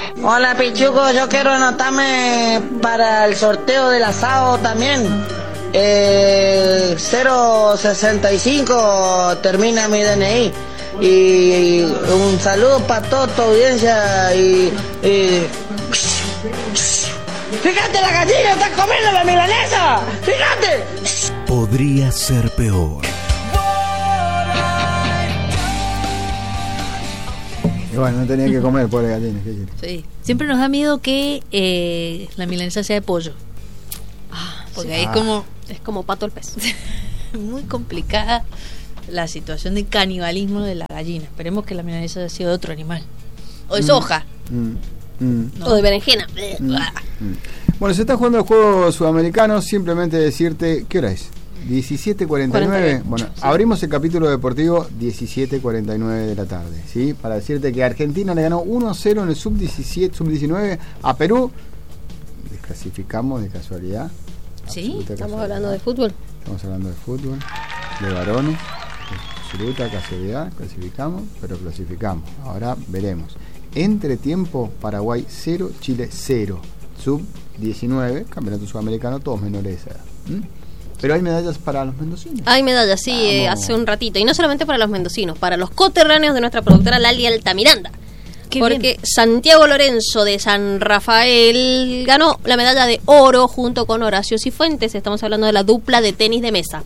Hola Pichuco, yo quiero anotarme para el sorteo del asado también. 065 termina mi DNI. Y un saludo para toda tu audiencia y... ¡Fíjate, la gallina está comiendo la milanesa! ¡Fíjate! Podría ser peor. Y bueno, no tenía que comer, pobre gallina. Sí. Siempre nos da miedo que la milanesa sea de pollo. Porque ahí es como pato el pez. Muy complicada la situación de canibalismo de la gallina. Esperemos que la milanesa haya sido de otro animal. O de soja. No. O de berenjena. Bueno, se está jugando el juego sudamericano. Simplemente decirte, ¿qué hora es? 17:49. Bueno, sí. Abrimos el capítulo deportivo 17:49 de la tarde, ¿sí? Para decirte que Argentina le ganó 1-0 en el sub-17, sub-19 a Perú. Desclasificamos de casualidad. Sí, estamos hablando de fútbol. Estamos hablando de fútbol, de varones. Absoluta casualidad, clasificamos, pero clasificamos. Ahora veremos. Entre tiempo, Paraguay 0, Chile 0. Sub-19, campeonato sudamericano, todos menores de edad. Pero hay medallas para los mendocinos. Hay medallas, sí, hace un ratito. Y no solamente para los mendocinos, para los coterráneos de nuestra productora Lali Altamiranda. Porque bien. Santiago Lorenzo de San Rafael ganó la medalla de oro junto con Horacio Cifuentes. Estamos hablando de la dupla de tenis de mesa.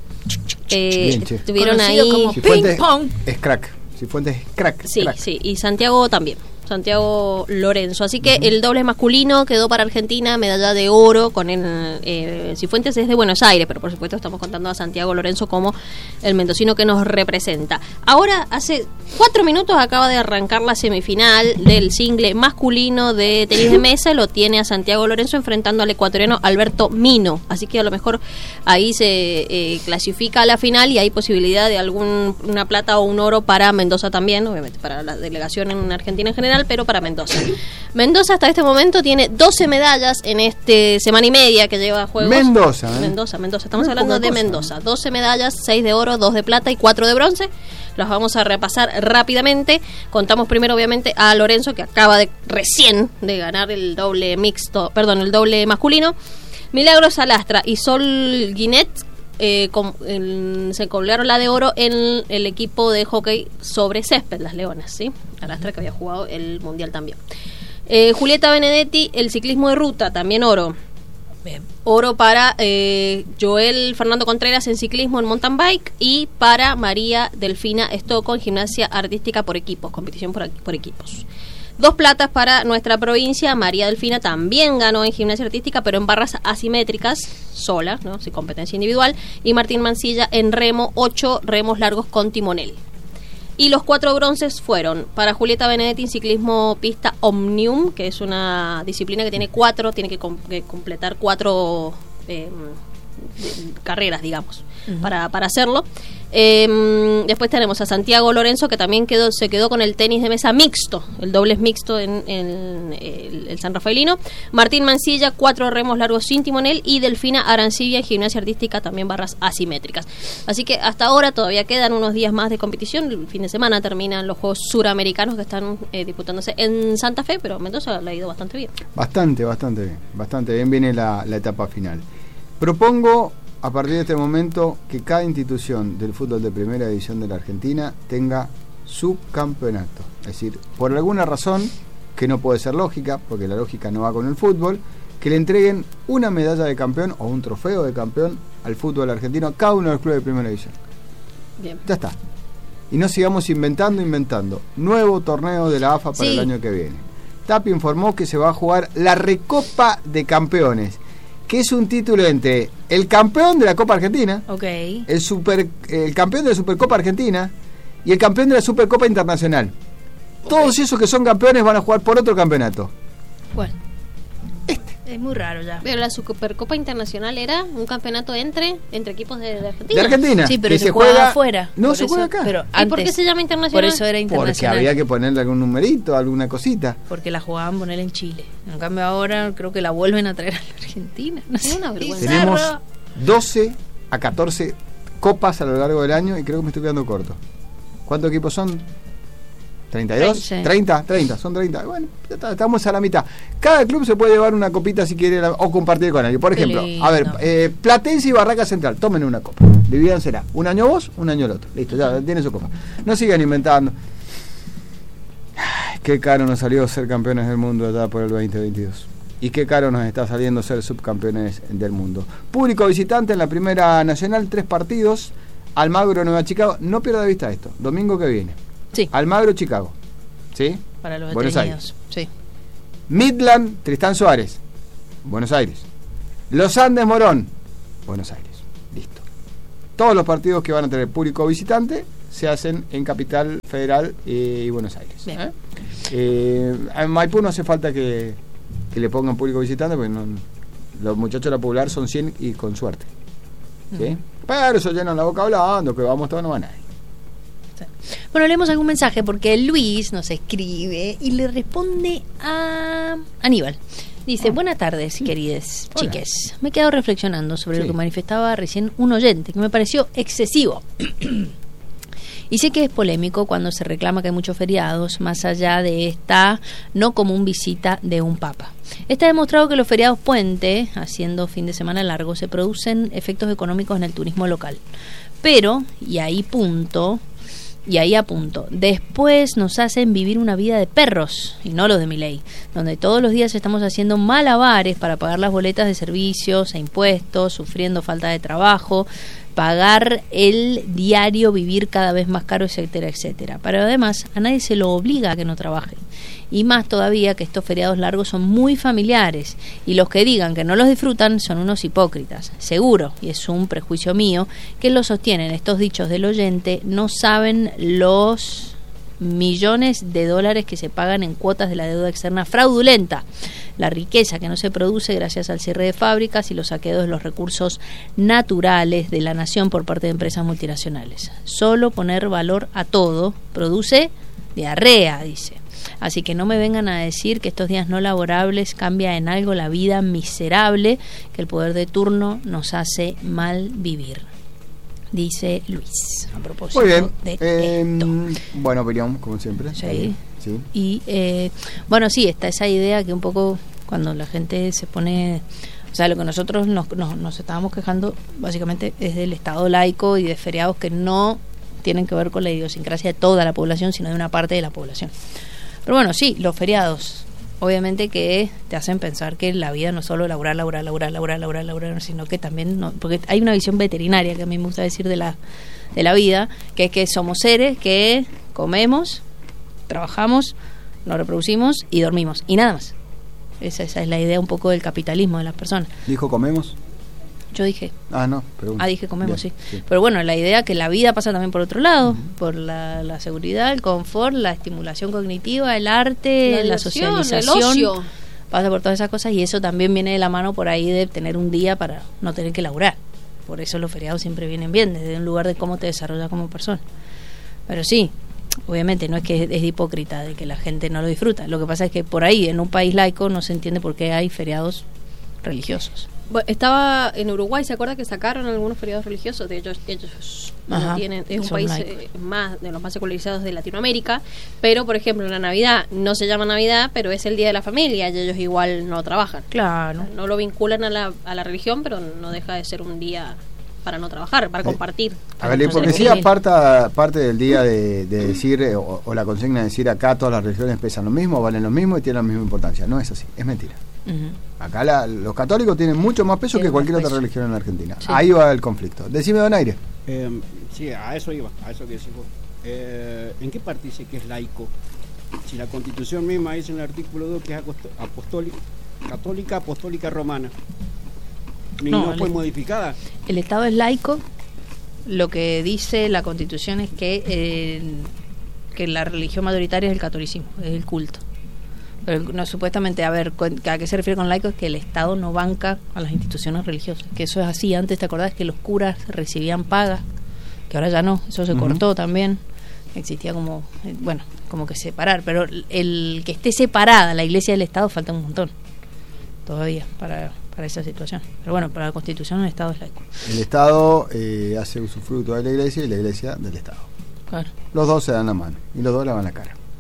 Estuvieron ahí como ping pong. Es crack. Cifuentes es crack. Sí, crack. Sí. Y Santiago también. Santiago Lorenzo. Así que el doble masculino quedó para Argentina, medalla de oro con el Cifuentes es de Buenos Aires, pero por supuesto estamos contando a Santiago Lorenzo como el mendocino que nos representa. Ahora, hace 4 minutos acaba de arrancar la semifinal del single masculino de tenis de mesa, lo tiene a Santiago Lorenzo enfrentando al ecuatoriano Alberto Mino, así que a lo mejor ahí se clasifica a la final y hay posibilidad de una plata o un oro para Mendoza también, obviamente para la delegación en Argentina en general, pero para Mendoza. Mendoza hasta este momento tiene 12 medallas en este semana y media que lleva juegos. Mendoza. Estamos hablando de Mendoza. 12 medallas, 6 de oro, 2 de plata y 4 de bronce. Los vamos a repasar rápidamente. Contamos primero, obviamente, a Lorenzo, que acaba recién de ganar el doble masculino. Milagros Salastra y Sol Guinet se colgaron la de oro en el equipo de hockey sobre césped, las Leonas, ¿sí? Alastra, que había jugado el mundial también. Julieta Benedetti, el ciclismo de ruta, también oro. Bien. Oro para Joel Fernando Contreras en ciclismo en mountain bike y para María Delfina Estocco en gimnasia artística por equipos, competición por equipos. 2 platas para nuestra provincia. María Delfina también ganó en gimnasia artística, pero en barras asimétricas, sola, ¿no? Sin competencia individual. Y Martín Mancilla en remo, 8 remos largos con timonel. Y los 4 bronces fueron para Julieta Benedetti en ciclismo pista Omnium, que es una disciplina que tiene que completar 4 carreras, digamos, para hacerlo. Después tenemos a Santiago Lorenzo, que también se quedó con el tenis de mesa mixto, el dobles mixto en el San Rafaelino. Martín Mancilla, 4 remos largos sin timonel, y Delfina Arancibia en gimnasia artística, también barras asimétricas. Así que hasta ahora todavía quedan unos días más de competición. El fin de semana terminan los Juegos Suramericanos que están disputándose en Santa Fe, pero Mendoza le ha ido bastante bien. Bastante bien viene la etapa final. Propongo a partir de este momento que cada institución del fútbol de primera división de la Argentina tenga su campeonato. Es decir, por alguna razón que no puede ser lógica, porque la lógica no va con el fútbol, que le entreguen una medalla de campeón o un trofeo de campeón al fútbol argentino a cada uno de los clubes de primera división. Bien. Ya está. Y no sigamos inventando. Nuevo torneo de la AFA para el año que viene. Tapia informó que se va a jugar la Recopa de Campeones, que es un título entre el campeón de la Copa Argentina, el campeón de la Supercopa Argentina y el campeón de la Supercopa Internacional. Todos esos que son campeones van a jugar por otro campeonato. Bueno, es muy raro ya. Pero la Supercopa Internacional era un campeonato entre equipos de Argentina. De Argentina. Sí, pero se juega afuera. No, se juega acá. Pero ¿y por qué se llama internacional? Por eso era internacional. Porque había que ponerle algún numerito, alguna cosita. Porque la jugaban poner en Chile. En cambio ahora creo que la vuelven a traer a la Argentina. No sé, una vergüenza. Tenemos 12 a 14 copas a lo largo del año y creo que me estoy quedando corto. ¿Cuántos equipos son? ¿32? Sí. 30, son 30. Bueno, ya está, estamos a la mitad. Cada club se puede llevar una copita si quiere o compartir con alguien. Por Qué ejemplo, lindo. a ver, Platense y Barraca Central, tomen una copa. Divídansela. Un año vos, un año el otro. Listo, ya tiene su copa. No sigan inventando. Ay, qué caro nos salió ser campeones del mundo allá por el 2022. Y qué caro nos está saliendo ser subcampeones del mundo. Público visitante en la Primera Nacional, 3 partidos. Almagro, Nueva Chicago. No pierda de vista esto. Domingo que viene. Sí, Almagro, Chicago. ¿Sí? para los Buenos detenidos. Sí. Midland, Tristán Suárez. Buenos Aires. Los Andes, Morón. Buenos Aires. Listo. Todos los partidos que van a tener público visitante se hacen en Capital Federal y Buenos Aires. Bien. En Maipú no hace falta que le pongan público visitante porque los muchachos de la Popular son 100 y con suerte. ¿Sí? Pero eso llenan la boca hablando, que vamos todos, no va nadie. Bueno, leemos algún mensaje porque Luis nos escribe y le responde a Aníbal. Dice, buenas tardes, queridas Hola. chiques. Me he quedado reflexionando sobre Sí. lo que manifestaba recién un oyente, que me pareció excesivo. Y sé que es polémico cuando se reclama que hay muchos feriados, más allá de esta no común visita de un papa. Está demostrado que los feriados puente, haciendo fin de semana largo, se producen efectos económicos en el turismo local. Pero, y ahí apunto, después nos hacen vivir una vida de perros, y no los de Milei, donde todos los días estamos haciendo malabares para pagar las boletas de servicios e impuestos, sufriendo falta de trabajo, pagar el diario, vivir cada vez más caro, etcétera, etcétera. Pero además, a nadie se lo obliga a que no trabaje. Y más todavía que estos feriados largos son muy familiares, y los que digan que no los disfrutan son unos hipócritas. Seguro, y es un prejuicio mío, que lo sostienen estos dichos del oyente, no saben los millones de dólares que se pagan en cuotas de la deuda externa fraudulenta, la riqueza que no se produce gracias al cierre de fábricas y los saqueos de los recursos naturales de la nación por parte de empresas multinacionales. Solo poner valor a todo produce diarrea, dice. Así que no me vengan a decir que estos días no laborables cambia en algo la vida miserable que el poder de turno nos hace mal vivir. Dice Luis, a propósito Muy bien. de esto. Buena opinión, como siempre. Sí. Sí. Y bueno, sí, está esa idea que un poco cuando la gente se pone, o sea, lo que nosotros nos estábamos quejando básicamente es del Estado laico y de feriados que no tienen que ver con la idiosincrasia de toda la población, sino de una parte de la población. Pero bueno, sí, los feriados, obviamente que te hacen pensar que la vida no es solo laburar, sino que también, no, porque hay una visión veterinaria que a mí me gusta decir de la vida, que es que somos seres que comemos, trabajamos, nos reproducimos y dormimos, y nada más. Esa es la idea un poco del capitalismo de las personas. ¿Dijo comemos? Yo dije, No, pregunto. dije comemos, Bien, sí. Pero bueno, la idea que la vida pasa también por otro lado, por la seguridad, el confort, la estimulación cognitiva, el arte, la socialización. el ocio. Pasa por todas esas cosas y eso también viene de la mano por ahí de tener un día para no tener que laburar. Por eso los feriados siempre vienen bien, desde un lugar de cómo te desarrollas como persona. Pero sí, obviamente no es que es hipócrita de que la gente no lo disfruta. Lo que pasa es que por ahí, en un país laico, no se entiende por qué hay feriados religiosos. Bueno, estaba en Uruguay, ¿se acuerda que sacaron algunos feriados religiosos? De ellos no Ajá, tienen, es un son país laicos. más de los más secularizados de Latinoamérica, pero por ejemplo la Navidad no se llama Navidad, pero es el día de la familia y ellos igual no trabajan. Claro. No lo vinculan a la religión, pero no deja de ser un día para no trabajar, para compartir. A ver, la hipocresía parte del día de decir, o la consigna de decir acá todas las religiones pesan lo mismo, valen lo mismo y tienen la misma importancia. No es así, es mentira. Ujú. Acá los católicos tienen mucho más peso Tienen que cualquier más otra peso. religión en la Argentina. Sí. Ahí va el conflicto. Decime, Donaire. Sí, a eso iba, a eso que decís vos. ¿En qué parte dice que es laico? Si la Constitución misma dice en el artículo 2 que es católica, apostólica, romana. Y no fue modificada. El Estado es laico. Lo que dice la Constitución es que la religión mayoritaria es el catolicismo, es el culto. Pero no, supuestamente, a ver, ¿a qué se refiere con laico? Es que el Estado no banca a las instituciones religiosas. Que eso es así. Antes, ¿te acordás que los curas recibían paga? Que ahora ya no. Eso se cortó también. Existía como, como que separar. Pero el que esté separada la Iglesia del Estado falta un montón todavía para esa situación. Pero bueno, para la Constitución el Estado es laico. El Estado hace usufructo de la Iglesia y la Iglesia del Estado. Claro. Los dos se dan la mano y los dos lavan la cara.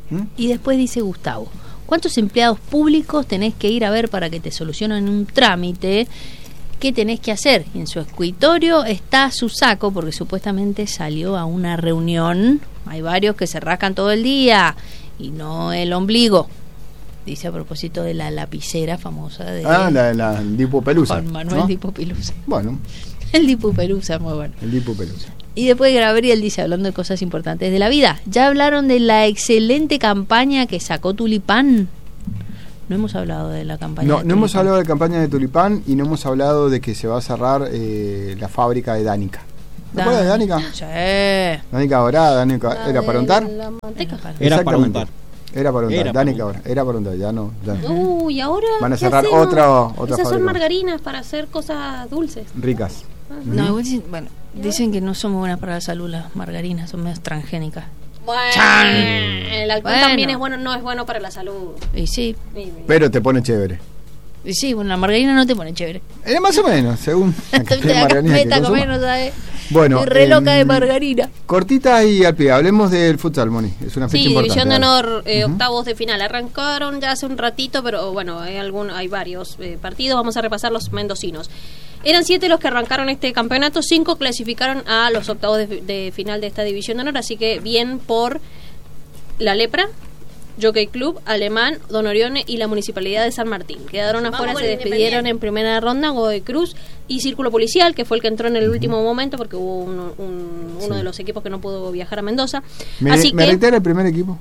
Y después dice Gustavo, ¿cuántos empleados públicos tenés que ir a ver para que te solucionen un trámite? ¿Qué tenés que hacer? Y en su escritorio está su saco, porque supuestamente salió a una reunión. Hay varios que se rascan todo el día y no el ombligo. Dice a propósito de la lapicera famosa de... la Dipu Pelusa. Juan Manuel, ¿no? Dipu Pelusa. Bueno. El Dipu Pelusa, muy bueno. El Dipu Pelusa. Y después Gabriel dice, hablando de cosas importantes de la vida, ya hablaron de la excelente campaña que sacó Tulipán. No hemos hablado de la campaña. No hemos hablado de la campaña de Tulipán y no hemos hablado de que se va a cerrar la fábrica de Danica. ¿Te acuerdas de Danica? Sí. Danica Dorada, Danica, ¿era para untar? La manteca. Era para untar. Era para untar, Danica ahora, era para untar, ya no. ¿Y ahora? Van a ¿qué cerrar hacemos? otra Esas fábrica. son margarinas para hacer cosas dulces. Ricas. No, bueno, dicen que no son muy buenas para la salud las margarinas, son medio transgénicas. Bueno, el alcohol también es bueno, no es bueno para la salud. Y sí. Pero te pone chévere. Y sí, bueno, la margarina no te pone chévere. Más o menos, según la cantidad de margarina que meta consuma. comer, no sabes. Bueno, Estoy re loca de margarina. Cortita y al pie, hablemos del futsal, Moni. Es una fecha Sí, importante. división de dale. honor, octavos de final. Arrancaron ya hace un ratito, pero bueno, hay varios partidos. Vamos a repasar los mendocinos. Eran 7 los que arrancaron este campeonato, 5 clasificaron a los octavos de final de esta división de honor, así que bien por La Lepra, Jockey Club, Alemán, Don Orione y la Municipalidad de San Martín. Quedaron afuera, se despidieron en primera ronda Godoy Cruz y Círculo Policial, que fue el que entró en el último momento porque hubo uno de los equipos que no pudo viajar a Mendoza. ¿Me reitera el primer equipo?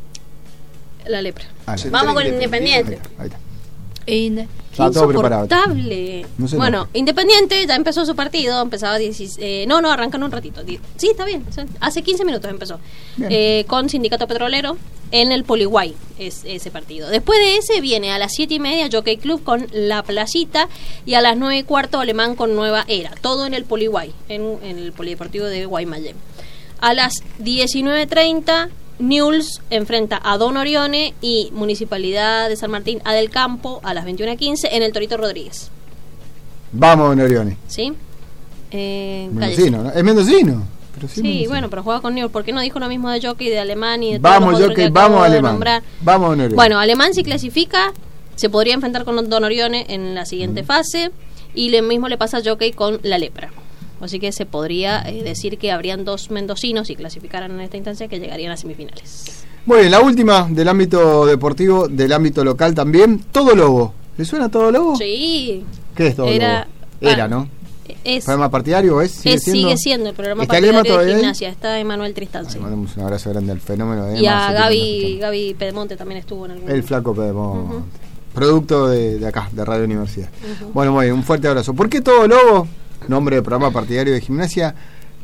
La Lepra. Vamos con Independiente. Ahí está. Qué todo preparado. insoportable. No se bueno, enoje. Independiente ya empezó su partido, empezaba arrancan un ratito. Sí, está bien, hace 15 minutos empezó. Con Sindicato Petrolero en el Polihuay, es ese partido. Después de ese viene a las 7:30 Jockey Club con La Placita y a las 9:15 Alemán con Nueva Era. Todo en el Polihuay, en el Polideportivo de Guaymallén. A las 19:30 Newell's enfrenta a Don Orione y Municipalidad de San Martín a Del Campo a las 21:15 en el Torito Rodríguez. Vamos, Don Orione. ¿Sí? Mendocino, ¿no? Es mendocino. Pero sí, mendocino. Bueno, pero juega con Newell's. ¿Por qué no dijo lo mismo de Jockey, de Alemán y de vamos, todos los Jockey, otros que vamos, acabo de Alemán. nombrar? Vamos, Don Orione. Bueno, Alemán si clasifica, se podría enfrentar con Don Orione en la siguiente fase y lo mismo le pasa a Jockey con La Lepra. Así que se podría decir que habrían 2 mendocinos, si clasificaran en esta instancia, que llegarían a semifinales. Bueno, la última del ámbito deportivo, del ámbito local también, Todo Lobo. ¿Le suena Todo Lobo? Sí. ¿Qué es Todo Lobo? Era, ¿no? Es, ¿Programa partidario o es? sigue siendo el programa ¿Está Lema partidario de todavía ahí? Gimnasia. Está Emanuel Tristán. Sí. Mandamos un abrazo grande al fenómeno de Y Emma, a así que Gaby Pedemonte también estuvo en algún el flaco Pedemonte. Producto de acá, de Radio Universidad. Bueno, muy bien, un fuerte abrazo. ¿Por qué Todo Lobo? Nombre de programa partidario de Gimnasia.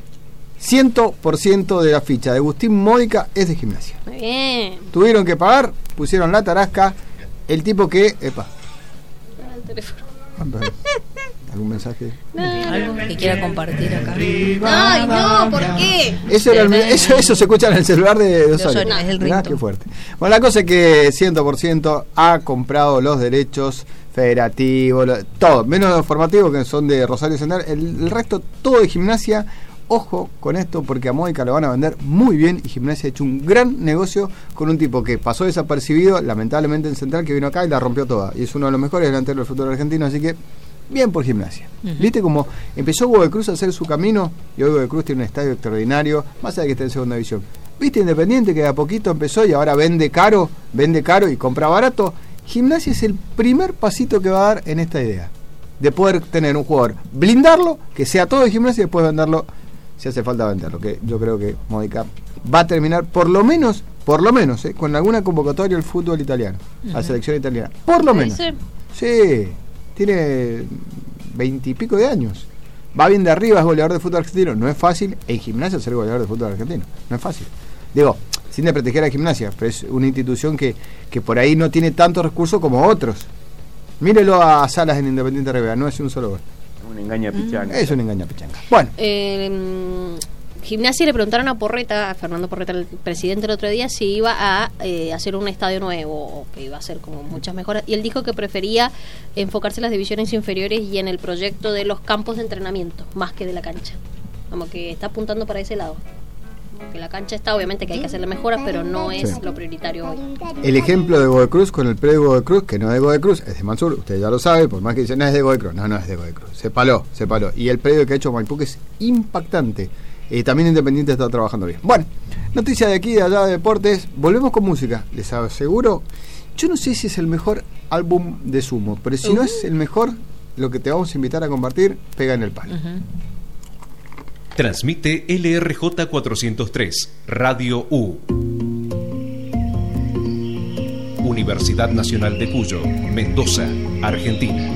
100% de la ficha de Agustín Módica es de Gimnasia. Muy bien. Tuvieron que pagar, pusieron la tarasca. El tipo que... El teléfono. ¿Algún mensaje? Algo que quiera compartir acá. Ay, no, ¿por qué? Eso se escucha en el celular de Osorio. Osorio, es el Mirá, ringtone. qué fuerte. Bueno, la cosa es que 100% ha comprado los derechos federativos, todo, menos los formativos que son de Rosario Central. El resto, todo de Gimnasia. Ojo con esto porque a Módica lo van a vender muy bien y Gimnasia ha hecho un gran negocio con un tipo que pasó desapercibido, lamentablemente en Central, que vino acá y la rompió toda. Y es uno de los mejores delanteros del fútbol argentino, así que bien por Gimnasia. ¿Viste cómo empezó Godoy Cruz a hacer su camino? Y hoy Godoy Cruz tiene un estadio extraordinario, más allá de que esté en segunda división. ¿Viste Independiente que de a poquito empezó y ahora vende caro y compra barato? Gimnasia es el primer pasito que va a dar en esta idea. De poder tener un jugador, blindarlo, que sea todo de Gimnasia y después venderlo si hace falta venderlo. Que yo creo que Módica va a terminar por lo menos, con alguna convocatoria al fútbol italiano, a la selección italiana. Por lo menos. Sí, tiene 20 y pico de años. Va bien de arriba, es goleador de fútbol argentino. No es fácil en Gimnasia ser goleador de fútbol argentino. No es fácil. Digo, sin desprestigiar a Gimnasia, pero es una institución que por ahí no tiene tantos recursos como otros. Mírelo a Salas en Independiente Rivera, no es un solo gol. Un engaña pichanga. Es un engaña pichanga. Bueno. Gimnasia le preguntaron a Fernando Porreta, el presidente, el otro día, si iba a hacer un estadio nuevo o que iba a hacer como muchas mejoras. Y él dijo que prefería enfocarse en las divisiones inferiores y en el proyecto de los campos de entrenamiento, más que de la cancha. Como que está apuntando para ese lado. Que la cancha está, obviamente que hay que hacerle mejoras, pero no es lo prioritario hoy. El ejemplo de Godoy Cruz con el predio de Godoy Cruz, que no es de Godoy Cruz, es de Mansur, usted ya lo sabe, por más que dicen no es de Godoy Cruz, no es de Godoy Cruz, se paló. Y el predio que ha hecho Maipú, que es impactante. También Independiente está trabajando bien. Bueno, noticias de aquí, de allá, de deportes. Volvemos con música, les aseguro. Yo no sé si es el mejor álbum de Sumo, pero si no es el mejor, lo que te vamos a invitar a compartir, pega en el palo. Transmite LRJ 403, Radio U. Universidad Nacional de Cuyo, Mendoza, Argentina.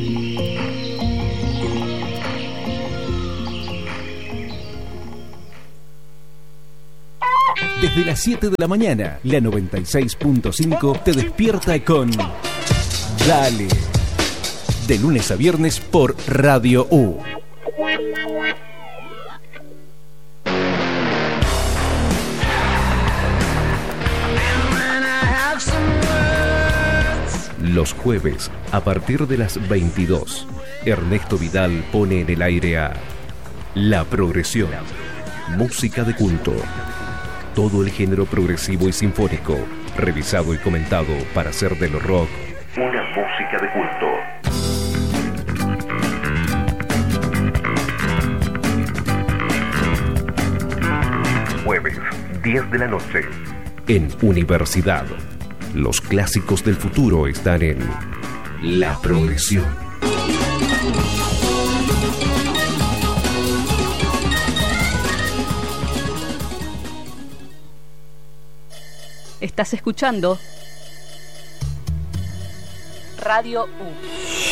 Desde las 7 de la mañana, la 96.5 te despierta con Dale. De lunes a viernes por Radio U. Los jueves, a partir de las 22, Ernesto Vidal pone en el aire a La Progresión, música de culto. Todo el género progresivo y sinfónico, revisado y comentado para hacer del rock una música de culto. Jueves, 10 de la noche, en Universidad. Los clásicos del futuro están en La Progresión. Estás escuchando Radio U.